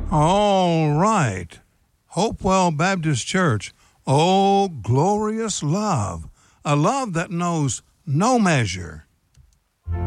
All right. Hopewell Baptist Church. Oh, glorious love. A love that knows no measure.